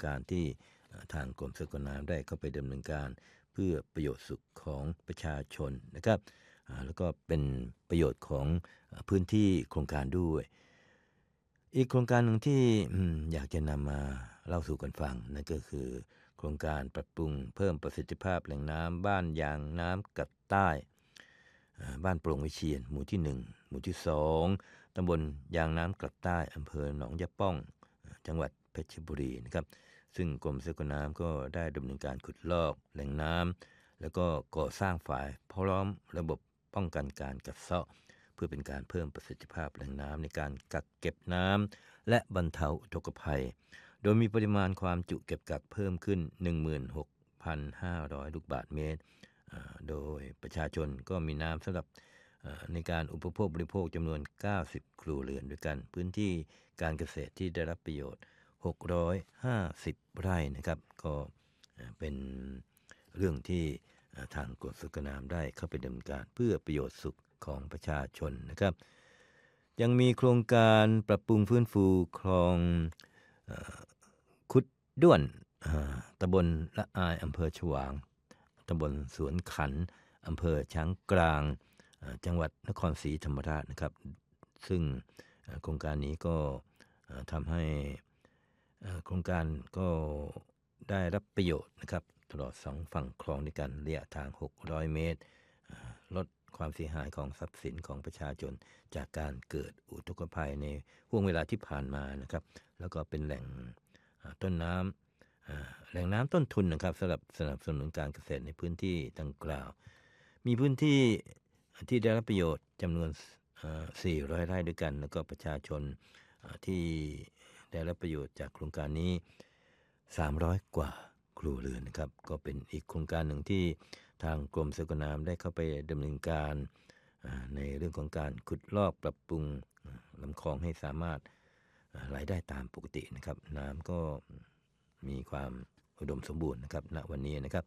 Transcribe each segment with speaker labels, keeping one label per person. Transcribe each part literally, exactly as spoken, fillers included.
Speaker 1: การที่ทางกรมทรัพยากรน้ำได้เข้าไปดำเนินการเพื่อประโยชน์สุขของประชาชนนะครับแล้วก็เป็นประโยชน์ของพื้นที่โครงการด้วยอีกโครงการหนึ่งที่อยากจะนำมาเล่าสู่กันฟังนั่นก็คือโครงการปรับปรุงเพิ่มประสิทธิภาพแหล่งน้ำบ้านยางน้ำกัดใต้บ้านโปร่งวิเชียรหมู่ที่หนึ่งหมู่ที่สองตำบลยางน้ำกัดใต้อำเภอหนองยะป้องจังหวัดเพชรบุรีนะครับซึ่งกรมทรัพยากรน้ำก็ได้ดำเนินการขุดลอกแหล่งน้ำแล้วก็ก่อสร้างฝายพร้อมระบบป้องกันการกัดเซาะเพื่อเป็นการเพิ่มประสิทธิภาพแหล่งน้ำในการกักเก็บน้ำและบรรเทาอุทกภัยโดยมีปริมาณความจุเก็บกักเพิ่มขึ้น หนึ่งหมื่นหกพันห้าร้อย ลูกบาศก์เมตรโดยประชาชนก็มีน้ำสำหรับในการอุปโภคบริโภคจำนวนเก้าสิบครัวเรือนด้วยกันพื้นที่การเกษตรที่ได้รับประโยชน์หกร้อยห้าสิบไร่นะครับก็เป็นเรื่องที่ทางกรมทรัพยากรน้ำได้เข้าไปดำเนินการเพื่อประโยชน์สุขของประชาชนนะครับยังมีโครงการปรับปรุงฟื้นฟูคลองคุดด้วนตำบลละอายอำเภอฉวางตำบลสวนขันอำเภอช้างกลางจังหวัดนครศรีธรรมราชนะครับซึ่งโครงการนี้ก็ทำให้โครงการก็ได้รับประโยชน์นะครับตลอดสองฝั่งคลองด้วยกันระยะทางหกร้อยเมตรลดความเสียหายของทรัพย์สินของประชาชนจากการเกิดอุทกภัยในห่วงเวลาที่ผ่านมานะครับแล้วก็เป็นแหล่งต้นน้ำแหล่งน้ำต้นทุนนะครับสำหรับสนับสนุนการเกษตรในพื้นที่ดังกล่าวมีพื้นที่ที่ได้รับประโยชน์จำนวนสี่ร้อยไร่ด้วยกันแล้วก็ประชาชนที่ได้รับประโยชน์จากโครงการนี้สามร้อยกว่าครัวเรือนนะครับก็เป็นอีกโครงการหนึ่งที่ทางกรมทรัพยากรน้ำได้เข้าไปดำเนินการในเรื่องของการขุดลอกปรับปรุงลำคลองให้สามารถไหลได้ตามปกตินะครับน้ำก็มีความอุดมสมบูรณ์นะครับณวันนี้นะครับ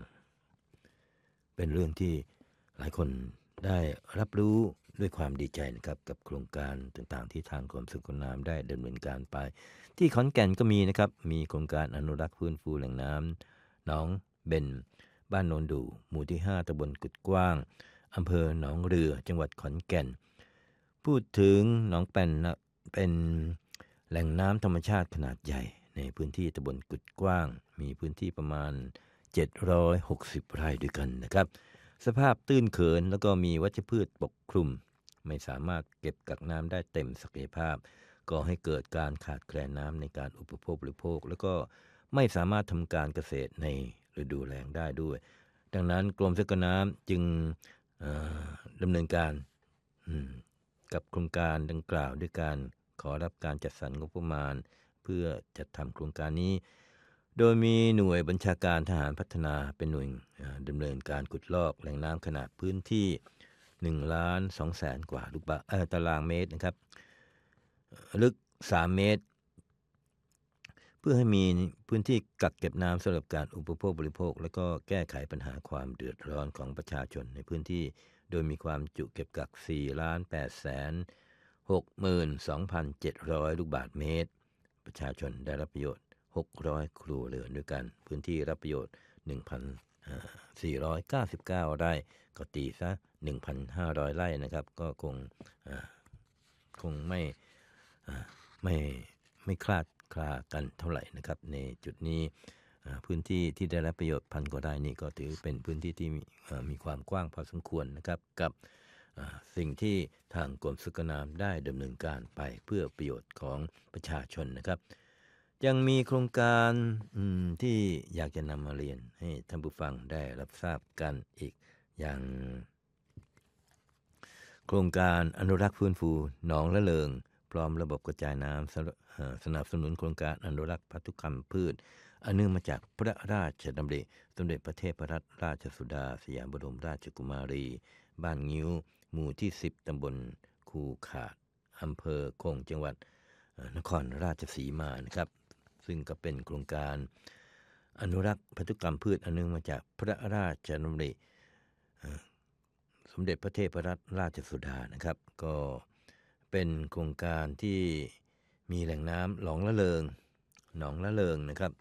Speaker 1: เป็นเรื่องที่หลายคนได้รับรู้ด้วยความดีใจนะครับกับโครงการต่างๆที่ทางกรมทรัพยากรน้ำได้ดำเนินการไปที่ขอนแก่นก็มีนะครับมีโครงการอนุรักษ์ฟื้นฟูแหล่งน้ำหนองเบนบ้านโนนดูหมู่ที่ห้าตำบลกุดกว้างอำเภอหนองเรือจังหวัดขอนแก่นพูดถึงหนองแป่นนะเป็นแหล่งน้ำธรรมชาติขนาดใหญ่ในพื้นที่ตำบลกุดกว้างมีพื้นที่ประมาณเจ็ดร้อยหกสิบไร่ด้วยกันนะครับสภาพตื้นเขินแล้วก็มีวัชพืชปกคลุมไม่สามารถเก็บกักน้ำได้เต็มศักยภาพก่อให้เกิดการขาดแคลนน้ำในการอุปโภคบริโภคแล้วก็ไม่สามารถทำการเกษตรในฤดูแล้งได้ด้วยดังนั้นกรมทรัพยากรน้ำจึงดำเนินการกับโครงการดังกล่าวด้วยการขอรับการจัดสรรงบประมาณเพื่อจัดทำโครงการนี้โดยมีหน่วยบัญชาการทหารพัฒนาเป็นหน่วยดำเนินการขุดลอกแหล่งน้ำขนาดพื้นที่หนึ่งล้านสองแสนกว่าลูกบาศก์ตารางเมตรนะครับลึกสามเมตรเพื่อให้มีพื้นที่กักเก็บน้ำสำหรับการอุปโภคบริโภคและก็แก้ไขปัญหาความเดือดร้อนของประชาชนในพื้นที่โดยมีความจุเก็บกัก สี่ล้านแปดแสนหกหมื่นสองพันเจ็ดร้อย ลูกบาศก์เมตรประชาชนได้รับประโยชน์หกร้อยครัวเรือนด้วยกันพื้นที่รับประโยชน์ หนึ่งพันสี่ร้อยเก้าสิบเก้า ไร่ก็ตีซะ หนึ่งพันห้าร้อย ไร่นะครับก็คงคงไม่ไม่ไม่คลาดคลากันเท่าไหร่นะครับในจุดนี้พื้นที่ที่ได้รับประโยชน์พันกว่าไร่นี่ก็ถือเป็นพื้นที่ที่มีมีความกว้างพอสมควรนะครับกับสิ่งที่ทางกรมทรัพยากรน้ำได้ดำเนินการไปเพื่อประโยชน์ของประชาชนนะครับยังมีโครงการที่อยากจะนำมาเรียนให้ท่านผู้ฟังได้รับทราบกันอีกอย่างโครงการอนุรักษ์ฟื้นฟูหนองละเริงพร้อมระบบกระจายน้ำสนับสนุนโครงการอนุรักษ์พันธุกรรมพืชอันเนื่องมาจากพระราชดำริสมเด็จพระเทพรัตนราชสุดาสยามบรมราชกุมารีบ้านงิ้วหมู่ที่สิบตำบลคูขาดอำเภอคงจังหวัดนครราชสีมานะครับซึ่งก็เป็นโครงการอนุรักษ์พันธุกรรมพืชอันเนื่องมาจากพระราชดำริสมเด็จพระเทพรัตนราชสุดานะครับก็เป็นโครงการที่มีแหล่งน้ำหนองละเริงหนองละเริงนะครับ